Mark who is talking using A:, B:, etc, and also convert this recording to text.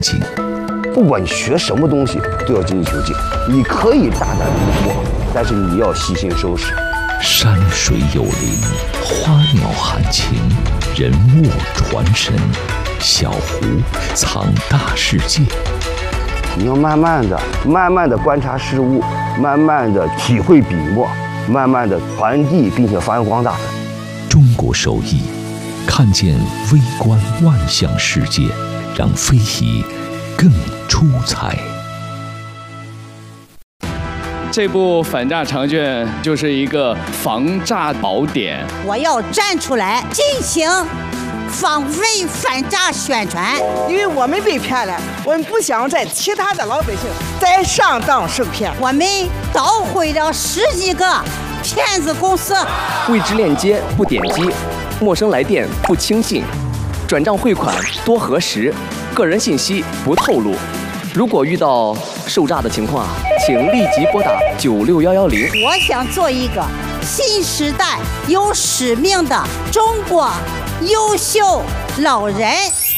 A: 不管你学什么东西，都要精益求精。你可以大胆突破，但是你要细心收拾。
B: 山水有灵，花鸟含情，人物传神，小湖藏大世界。
A: 你要慢慢的观察事物，慢慢的体会笔墨，慢慢的传递并且发扬光大。
B: 中国手艺，看见微观万象世界，让非遗更出彩。
C: 这部反诈长卷就是一个防诈宝典。
D: 我要站出来进行防伪反诈宣传，
E: 因为我们被骗了，我们不想在其他的老百姓再上当受骗。
D: 我们捣毁了10几个骗子公司。
F: 未知链接不点击，陌生来电不轻信，转账汇款多核实，个人信息不透露。如果遇到受诈的情况请立即拨打96110。
D: 我想做一个新时代有使命的中国优秀老人。